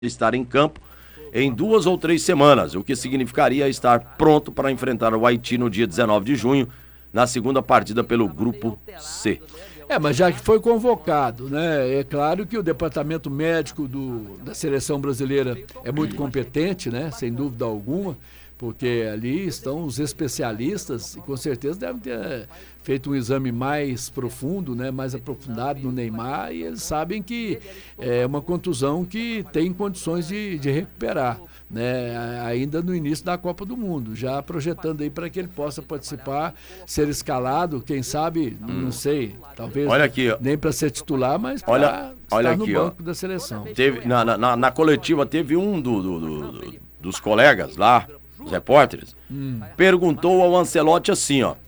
estar em campo em 2 ou 3 semanas, o que significaria estar pronto para enfrentar o Haiti no dia 19 de junho, na segunda partida pelo Grupo C. Mas já que foi convocado, né? É claro que o departamento médico da seleção brasileira é muito competente, né? Sem dúvida alguma, porque ali estão os especialistas e com certeza devem ter feito um exame mais profundo, né? Mais aprofundado no Neymar, e eles sabem que é uma contusão que tem condições de recuperar, né? Ainda no início da Copa do Mundo, já projetando aí para que ele possa participar, ser escalado, quem sabe, não sei, talvez aqui, nem para ser titular, mas para estar no banco da seleção. Teve, na coletiva teve um dos colegas lá, os repórteres, perguntou ao Ancelotti assim, ó,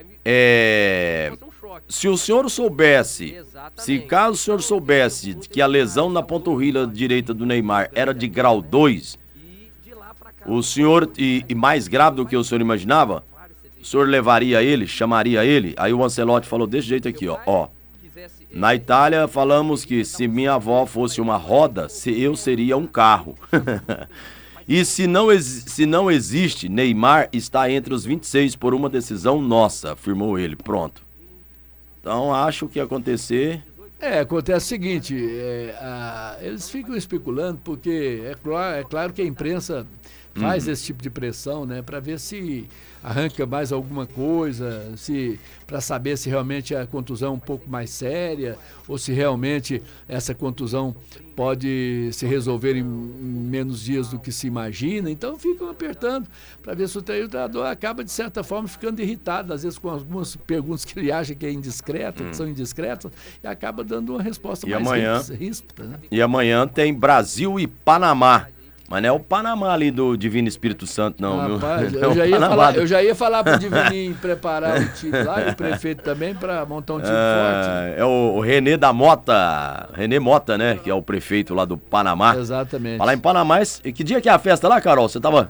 se o senhor soubesse, se caso o senhor soubesse que a lesão na panturrilha direita do Neymar era de grau 2, o senhor, e mais grave do que o senhor imaginava, o senhor levaria ele, chamaria ele? Aí o Ancelotti falou desse jeito aqui, ó, na Itália falamos que se minha avó fosse uma roda, eu seria um carro. E se não existe, Neymar está entre os 26 por uma decisão nossa, afirmou ele. Pronto. Então, acho que ia acontecer... Acontece o seguinte, eles ficam especulando porque é claro que a imprensa faz esse tipo de pressão, né, para ver se arranca mais alguma coisa, para saber se realmente a contusão é um pouco mais séria ou se realmente essa contusão pode se resolver em menos dias do que se imagina. Então ficam apertando para ver se o treinador acaba, de certa forma, ficando irritado, às vezes com algumas perguntas que ele acha que é indiscreta, que são indiscretas, e acaba dando uma resposta mais ríspida, né? E amanhã tem Brasil e Panamá. Mas não é o Panamá ali do Divino Espírito Santo, não, rapaz, viu? Eu já ia falar pro Divininho preparar o time lá, e o prefeito também, para montar um time forte. Né? É o René Mota, né? Que é o prefeito lá do Panamá. Exatamente. Falar em Panamá, que dia que é a festa lá, Carol? Você tava...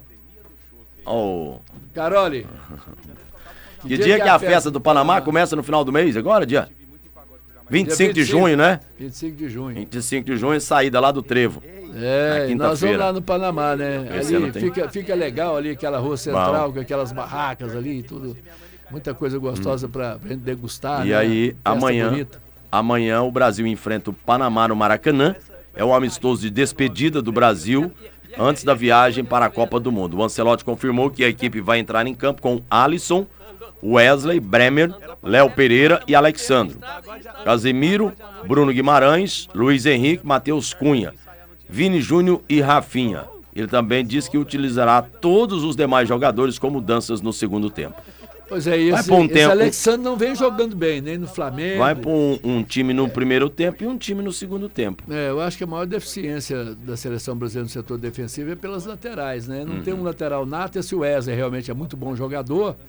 Carole. Que dia que é a festa do Panamá? Começa no final do mês agora, dia? 25 de junho, né? 25 de junho. 25 de junho, saída lá do Trevo. Nós vamos lá no Panamá, né? Ali fica legal ali, aquela rua central, com aquelas barracas ali e tudo. Muita coisa gostosa pra gente degustar. E né? aí, amanhã o Brasil enfrenta o Panamá no Maracanã. É o amistoso de despedida do Brasil antes da viagem para a Copa do Mundo. O Ancelotti confirmou que a equipe vai entrar em campo com Alisson, Wesley, Bremer, Léo Pereira e Alexandro, Casemiro, Bruno Guimarães, Luiz Henrique, Matheus Cunha, Vini Júnior e Rafinha. Ele também disse que utilizará todos os demais jogadores com mudanças no segundo tempo. Pois é, esse Alexandre não vem jogando bem, nem no Flamengo. Vai para um time no primeiro tempo e um time no segundo tempo. Eu acho que a maior deficiência da seleção brasileira no setor defensivo é pelas laterais, né? Não tem um lateral nato, esse Wesley realmente é muito bom jogador.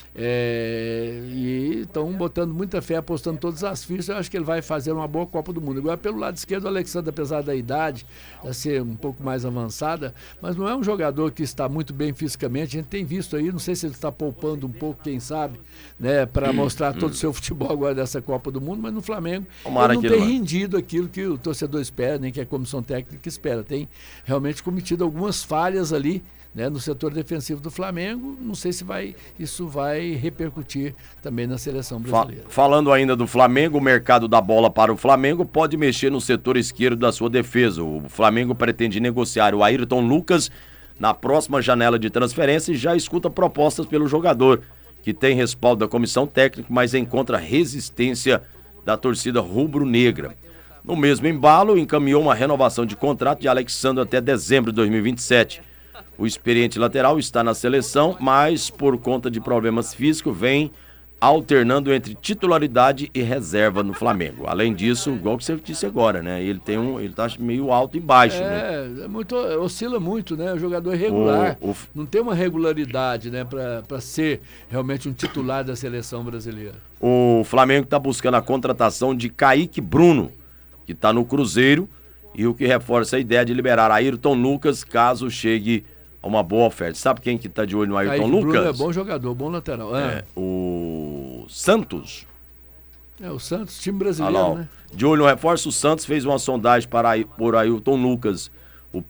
E estão botando muita fé, apostando todas as fichas. Eu acho que ele vai fazer uma boa Copa do Mundo. Agora, pelo lado esquerdo, o Alexandre, apesar da idade ser um pouco mais avançada, mas não é um jogador que está muito bem fisicamente. A gente tem visto aí, não sei se ele está poupando um pouco, quem sabe, né, para mostrar todo o seu futebol agora dessa Copa do Mundo, mas no Flamengo ele não tem rendido aquilo que o torcedor espera, nem que a comissão técnica espera. Tem realmente cometido algumas falhas ali, né, no setor defensivo do Flamengo. Não sei se isso vai repercutir também na seleção brasileira. Falando ainda do Flamengo, o mercado da bola para o Flamengo pode mexer no setor esquerdo da sua defesa. O Flamengo pretende negociar o Ayrton Lucas na próxima janela de transferência e já escuta propostas pelo jogador, que tem respaldo da comissão técnica, mas encontra resistência da torcida rubro-negra. No mesmo embalo, encaminhou uma renovação de contrato de Alexandre até dezembro de 2027. O experiente lateral está na seleção, mas por conta de problemas físicos vem alternando entre titularidade e reserva no Flamengo. Além disso, igual que você disse agora, né? Ele tá meio alto e baixo, né? Oscila muito, né? O jogador é irregular. Não tem uma regularidade, né, para ser realmente um titular da seleção brasileira. O Flamengo está buscando a contratação de Kaique Bruno, que está no Cruzeiro, e o que reforça a ideia de liberar Ayrton Lucas caso chegue uma boa oferta. Sabe quem que tá de olho no Ayrton Lucas? Bruno é bom jogador, bom lateral. O Santos. O Santos, time brasileiro, né? De olho no reforço, o Santos fez uma sondagem por Ayrton Lucas